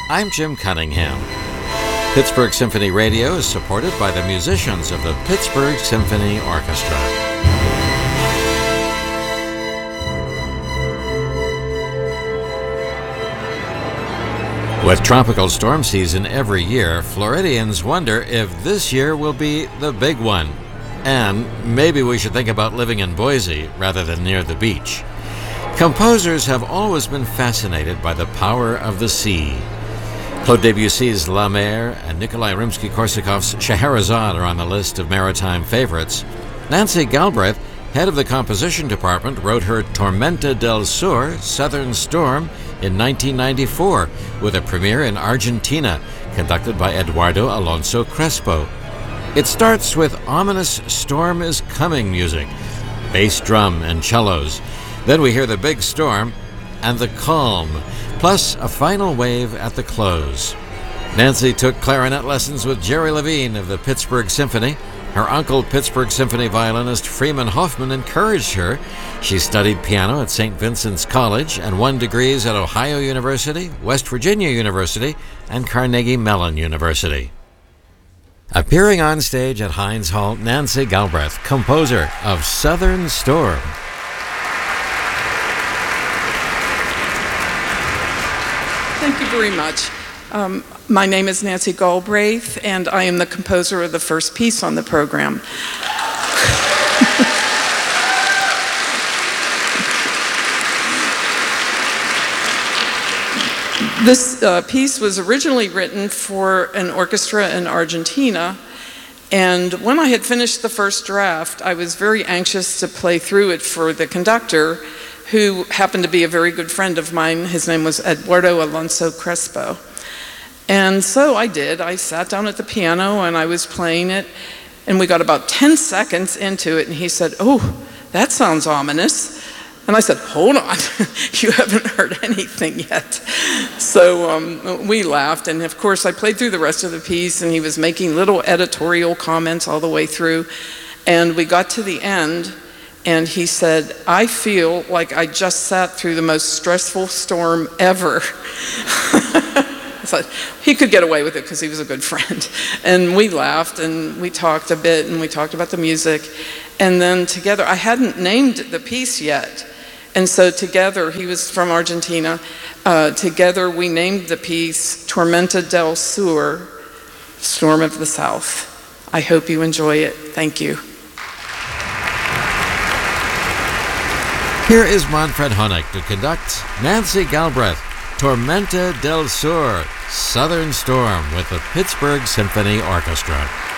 I'm Jim Cunningham. Pittsburgh Symphony Radio is supported by the musicians of the Pittsburgh Symphony Orchestra. With tropical storm season every year, Floridians wonder if this year will be the big one. And maybe we should think about living in Boise rather than near the beach. Composers have always been fascinated by the power of the sea. Claude Debussy's La Mer and Nikolai Rimsky-Korsakov's Scheherazade are on the list of maritime favorites. Nancy Galbraith, head of the composition department, wrote her Tormenta del Sur, Southern Storm, in 1994, with a premiere in Argentina, conducted by Eduardo Alonso Crespo. It starts with ominous storm is coming music, bass drum and cellos. Then we hear the big storm and the calm, plus a final wave at the close. Nancy took clarinet lessons with Jerry Levine of the Pittsburgh Symphony. Her uncle, Pittsburgh Symphony violinist Freeman Hoffman, encouraged her. She studied piano at St. Vincent's College and won degrees at Ohio University, West Virginia University, and Carnegie Mellon University. Appearing on stage at Heinz Hall, Nancy Galbraith, composer of Southern Storm. Thank you very much. My name is Nancy Galbraith, and I am the composer of the first piece on the program. This piece was originally written for an orchestra in Argentina, and when I had finished the first draft, I was very anxious to play through it for the conductor, who happened to be a very good friend of mine. His name was Eduardo Alonso Crespo. And so I did. I sat down at the piano and I was playing it, and we got about 10 seconds into it, and he said, "Oh, that sounds ominous." And I said, "Hold on, you haven't heard anything yet." So we laughed, and of course I played through the rest of the piece, and he was making little editorial comments all the way through. And we got to the end, and he said, "I feel like I just sat through the most stressful storm ever." So he could get away with it because he was a good friend. And we laughed and we talked a bit and we talked about the music. And then together, I hadn't named the piece yet. And so together, he was from Argentina, together we named the piece Tormenta del Sur, Storm of the South. I hope you enjoy it. Thank you. Here is Manfred Honeck to conduct Nancy Galbraith, Tormenta del Sur, Southern Storm, with the Pittsburgh Symphony Orchestra.